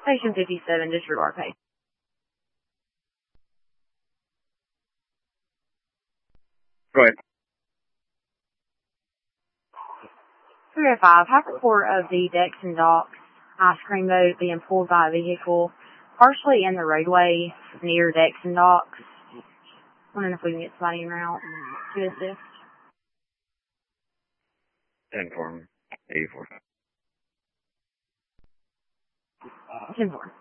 Station 57, disregard pay. Go ahead. 305, have report of the Decks and Docks ice cream boat being pulled by a vehicle partially in the roadway near Decks and Docks. Wondering if we can get somebody en route to assist. 10-4, 84. 10-4.